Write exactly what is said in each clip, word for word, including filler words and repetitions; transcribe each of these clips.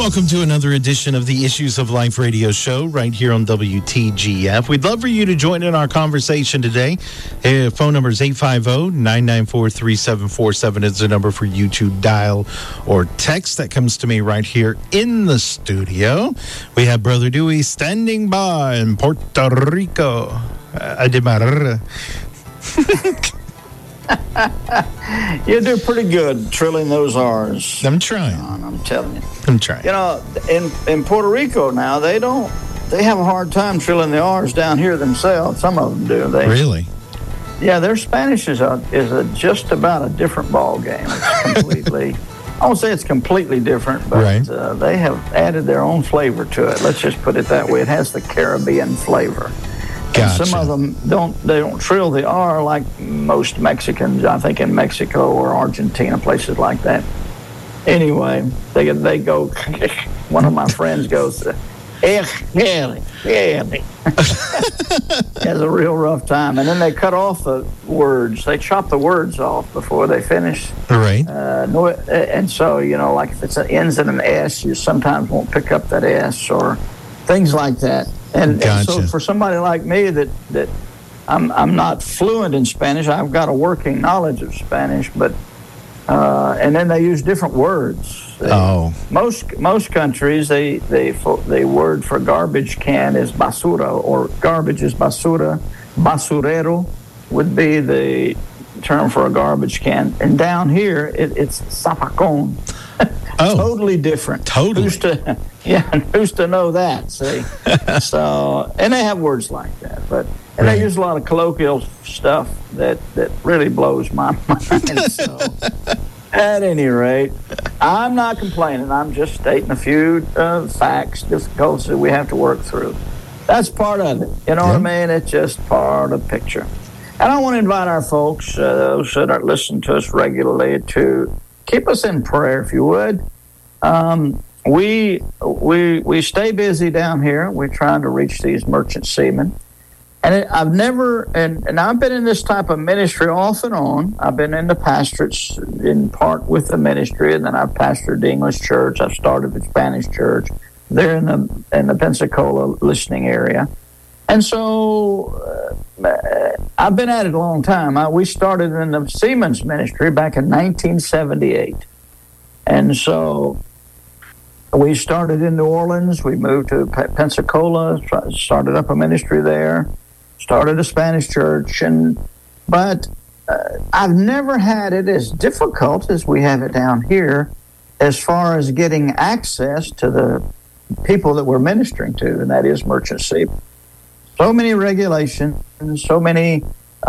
Welcome to another edition of the Issues of Life radio show right here on W T G F. We'd love for you to join in our conversation today. Uh, phone number is eight five zero, nine nine four, three seven four seven. It's the number for you to dial or text. That comes to me right here in the studio. We have Brother Dewey standing by in Puerto Rico. Uh, I did my... You do pretty good trilling those R's. I'm trying. I'm telling you. I'm trying. You know, in in Puerto Rico now, they don't. They have a hard time trilling the R's down here themselves. Some of them do. They really? Yeah, their Spanish is a is a just about a different ball game. It's completely. I won't say it's completely different, but right. uh, they have added their own flavor to it. Let's just put it that way. It has the Caribbean flavor. Gotcha. Some of them don't. They don't trill the R like most Mexicans. I think in Mexico or Argentina, places like that. Anyway, they they go. One of my friends goes, "Eh, really, really." Has a real rough time, and then they cut off the words. They chop the words off before they finish. Right. Uh, no, and so you know, like if it's an ends in an S, you sometimes won't pick up that S or things like that. And, gotcha. and so for somebody like me that, that I'm I'm not fluent in Spanish, I've got a working knowledge of Spanish, but uh, and then they use different words. They, oh. Most most countries they they the word for garbage can is basura, or garbage is basura. Basurero would be the term for a garbage can, and down here it, it's zapacón. Oh, totally different. Totally. Who's to, yeah, who's to know that, see? So, and they have words like that, but and right. they use a lot of colloquial stuff that, that really blows my mind. So, at any rate, I'm not complaining. I'm just stating a few uh, facts, difficulties that we have to work through. That's part of it. You know yeah. what I mean? It's just part of the picture. And I want to invite our folks, uh, those that are listening to us regularly, to keep us in prayer, if you would. Um, we we we stay busy down here. We're trying to reach these merchant seamen. And it, I've never, and, and I've been in this type of ministry off and on. I've been in the pastorates in part with the ministry, and then I've pastored the English church. I've started the Spanish church. They're in the, in the Pensacola listening area. And so uh, I've been at it a long time. I, we started in the Seamen's ministry back in nineteen seventy-eight. And so we started in New Orleans. We moved to Pensacola, started up a ministry there, started a Spanish church. And But uh, I've never had it as difficult as we have it down here as far as getting access to the people that we're ministering to, and that is merchant seamen. So many regulations, so many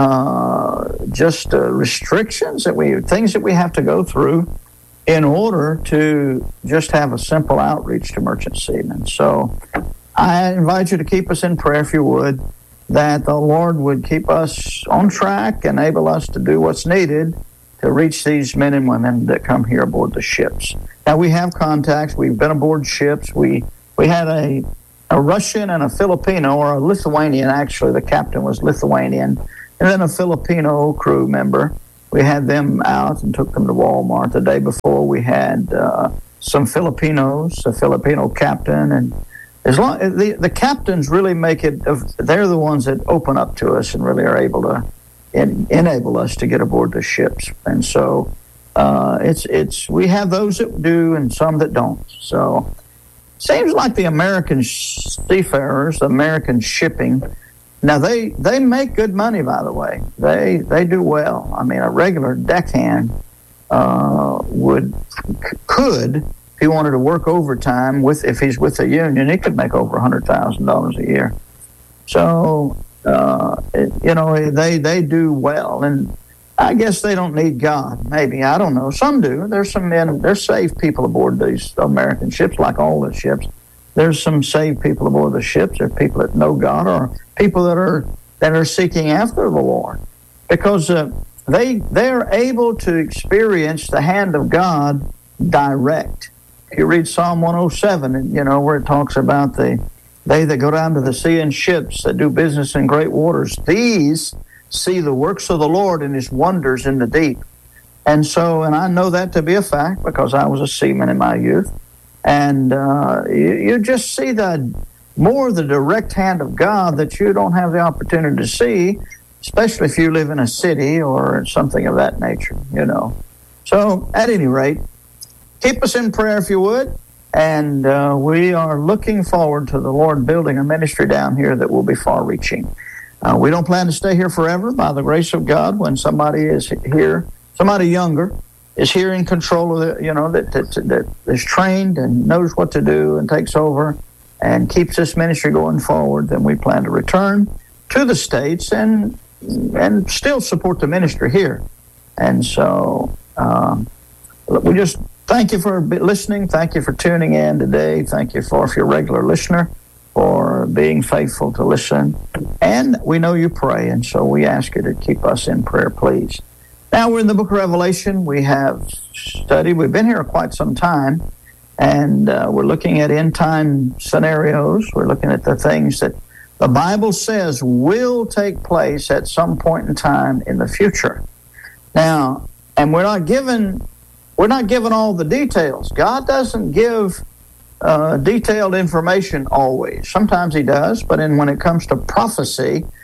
uh, just uh, restrictions that we, things that we have to go through in order to just have a simple outreach to merchant seamen. So I invite you to keep us in prayer, if you would, that the Lord would keep us on track, enable us to do what's needed to reach these men and women that come here aboard the ships. Now, we have contacts. We've been aboard ships. We we had a a Russian and a Filipino, or a Lithuanian, actually. The captain was Lithuanian, and then a Filipino crew member. We had them out and took them to Walmart. The day before, we had uh, some Filipinos, a Filipino captain, and as long the the captains really make it. They're the ones that open up to us and really are able to en- enable us to get aboard the ships. And so uh, it's it's we have those that do and some that don't. So. Seems like the American seafarers, the American shipping, now they, they make good money, by the way. They they do well. I mean, a regular deckhand uh, would could, if he wanted to work overtime, with if he's with the union, he could make over one hundred thousand dollars a year. So, uh, it, you know, they, they do well. And I guess they don't need God. Maybe. I don't know. Some do. There's some men, there's saved people aboard these American ships, like all the ships. There's some saved people aboard the ships. There's people that know God, or people that are that are seeking after the Lord. Because uh, they, they're able to experience the hand of God direct. If you read Psalm one oh seven, you know, where it talks about the they that go down to the sea in ships, that do business in great waters, these see the works of the Lord and his wonders in the deep. And so, and I know that to be a fact because I was a seaman in my youth. And uh, you, you just see the more the direct hand of God that you don't have the opportunity to see, especially if you live in a city or something of that nature, you know. So at any rate, keep us in prayer if you would. And uh, we are looking forward to the Lord building a ministry down here that will be far-reaching. Uh, we don't plan to stay here forever. By the grace of God, when somebody is here, somebody younger is here in control of the, you know, that, that, that is trained and knows what to do and takes over and keeps this ministry going forward, then we plan to return to the States and and still support the ministry here. And so um, we just thank you for listening. Thank you for tuning in today. Thank you for, if you're a regular listener, for being faithful to listen. And we know you pray, and so we ask you to keep us in prayer, please. Now we're in the book of Revelation. We have studied. We've been here quite some time, and uh, we're looking at end-time scenarios. We're looking at the things that the Bible says will take place at some point in time in the future. Now, and we're not given we're not given all the details. God doesn't give uh, detailed information always. Sometimes He does, but in, when it comes to prophecy,